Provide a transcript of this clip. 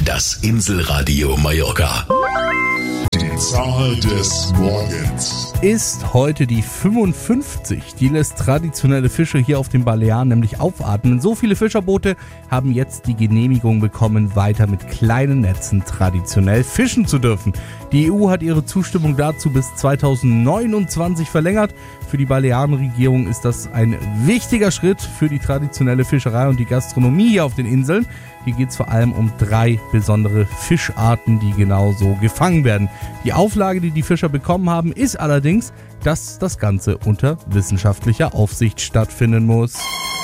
Das Inselradio Mallorca. Die Zahl des Morgens ist heute die 55. Die lässt traditionelle Fische hier auf den Balearen nämlich aufatmen. So viele Fischerboote haben jetzt die Genehmigung bekommen, weiter mit kleinen Netzen traditionell fischen zu dürfen. Die EU hat ihre Zustimmung dazu bis 2029 verlängert. Für die Balearenregierung ist das ein wichtiger Schritt für die traditionelle Fischerei und die Gastronomie hier auf den Inseln. Hier geht es vor allem um 3 besondere Fischarten, die genau so gefangen werden. Die Auflage, die die Fischer bekommen haben, ist allerdings, dass das Ganze unter wissenschaftlicher Aufsicht stattfinden muss.